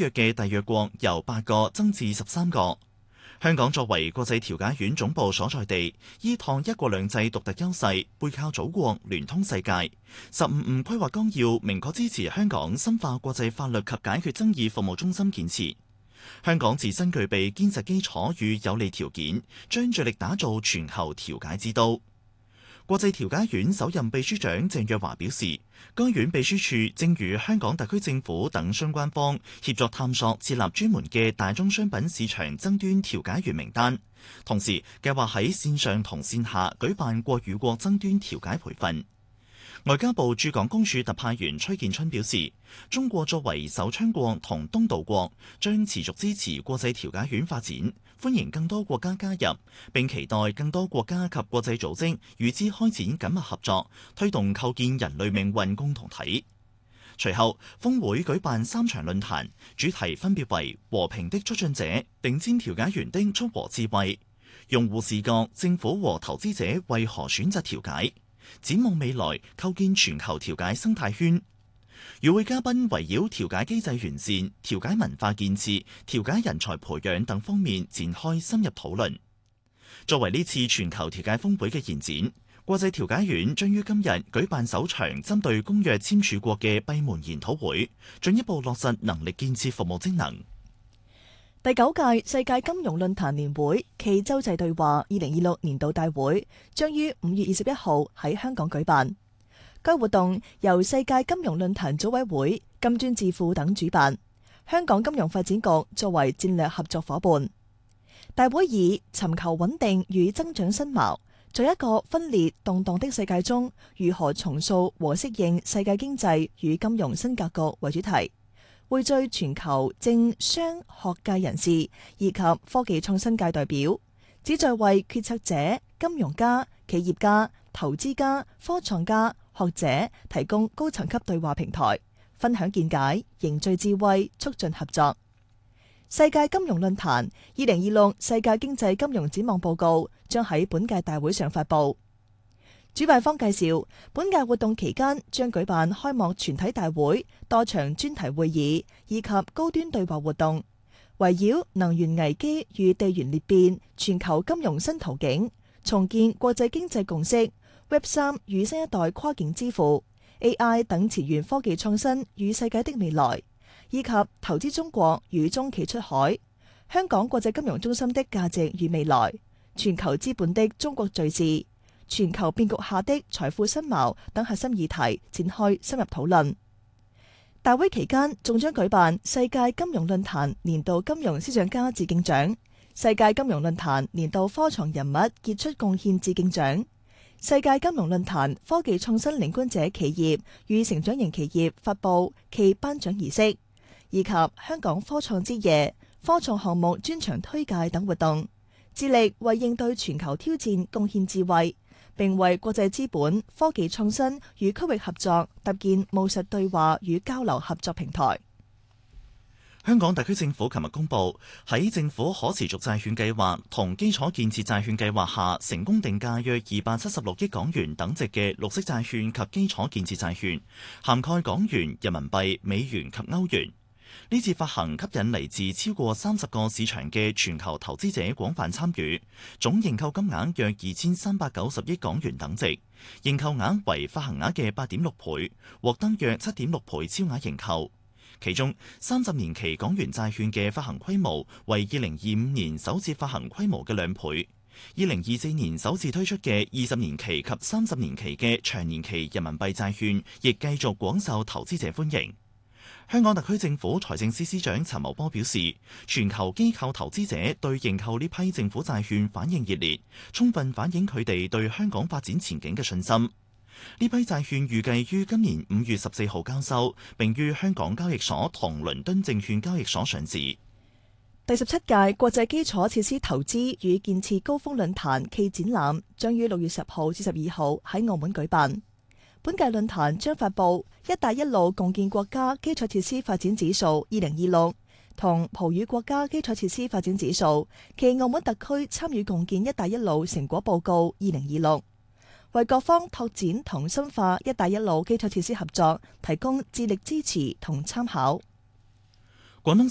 約嘅締約國由8個增至13個。香港作為國際調解院總部所在地，依託一國兩制獨特優勢，背靠祖國，聯通世界。15規劃綱要明確支持香港深化國際法律及解決爭議服務中心建設。香港自身具備堅實基礎與有利條件，將致力打造全球調解之都。國際調解院首任秘書長鄭若驊表示，該院秘書處正與香港特區政府等相關方協助探索設立專門嘅大宗商品市場爭端調解員名單，同時計劃喺線上同線下舉辦國與國爭端調解培訓。外交部駐港公署特派員崔建春表示，中國作為首倡國同東道國，將持續支持國際調解院發展，歡迎更多國家加入，並期待更多國家及國際組織與之開展緊密合作，推動構建人類命運共同體。隨後，峰會舉辦3場論壇，主題分別為和平的促進者、頂尖調解員的促和智慧、用戶視角、政府和投資者為何選擇調解、展望未來，構建全球調解生態圈。與會嘉賓圍繞調解機制完善、調解文化建設、調解人才培養等方面展開深入討論。作為呢次全球調解峰會嘅延展，國際調解院將於今日舉辦首場針對公約簽署國嘅閉門研討會，進一步落實能力建設服務職能。 第9屆世界金融論壇年會暨洲際對話2026年度大會將於5月21號喺香港舉辦。該活動由世界金融論壇組委會、金磚智庫等主辦，香港金融發展局作為戰略合作夥伴。大會以尋求穩定與增長新矛，在一個分裂動盪的世界中，如何重塑和適應世界經濟與金融新格局為主題，匯聚全球政商學界人士以及科技創新界代表，旨在為決策者、金融家、企業家、投資家、科創家、學者提供高層級對話平台，分享見解，凝聚智慧，促進合作。世界金融論壇2026世界經濟金融展望報告將喺本屆大會上發佈。主辦方介紹，本屆活動期間將舉辦開幕全體大會、多場專題會議以及高端對話活動，圍繞能源危機與地緣裂變、全球金融新途徑、重建國際經濟共識、Web3 與新一代跨境支付、AI 等前沿科技創新與世界的未來，以及投資中國與中企出海、香港國際金融中心的價值與未來、全球資本的中國敘事、全球變局下的財富新矛等核心議題展開深入討論。大會期間仲將舉辦世界金融論壇年度金融思想家致敬獎、世界金融論壇年度科創人物傑出貢獻致敬獎、世界金融論壇科技創新領軍者企業與成長型企業發布暨頒獎儀式，以及香港科創之夜、科創項目專場推介等活動，致力為應對全球挑戰貢獻智慧，並為國際資本、科技創新與區域合作搭建務實對話與交流合作平台。 香港特區政府琴日公布，喺政府可持續債券計劃同基礎建設債券計劃下，成功定價約276億港元等值嘅綠色債券及基礎建設債券，涵蓋港元、人民幣、美元及歐元。呢次發行吸引嚟自超過30個市場嘅全球投資者廣泛參與，總認購金額約2390億港元等值，認購額為發行額嘅8.6倍，獲得約7.6倍超額認購。其中30年期港元債券嘅發行規模為2025年首次發行規模嘅2倍，2024年首次推出嘅20年期及30年期嘅長年期人民幣債券亦繼續廣受投資者歡迎。香港特區政府財政司司長陳茂波表示，全球機構投資者對認購呢批政府債券反應熱烈，充分反映佢哋對香港發展前景嘅信心。呢批債券預計於今年5月14號交收，並於香港交易所同倫敦證券交易所上市。 第17屆國際基礎設施投資與建設高峰論壇暨展覽將於6月10號至12號喺澳門舉辦。本屆論壇將發布「一帶一路」共建國家基礎設施發展指數2026同葡語國家基礎設施發展指數暨澳門特區參與共建「一帶一路」成果報告2026，為各方拓展同深化「一帶一路」基礎設施合作提供致力支持同參考。 廣東